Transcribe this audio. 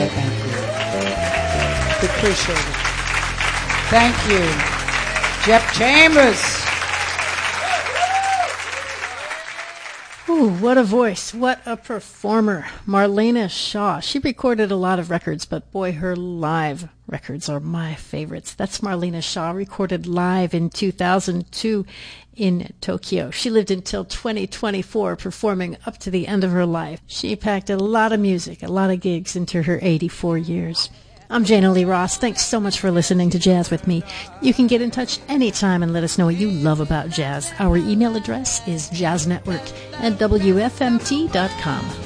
Thank you. We appreciate it. Thank you. Jeff Chambers. Ooh, what a voice. What a performer. Marlena Shaw. She recorded a lot of records, but boy, her live records are my favorites. That's Marlena Shaw, recorded live in 2002 in Tokyo. She lived until 2024, performing up to the end of her life. She packed a lot of music, a lot of gigs into her 84 years. I'm Jana Lee Ross. Thanks so much for listening to Jazz with me. You can get in touch anytime and let us know what you love about jazz. Our email address is jazznetwork@wfmt.com.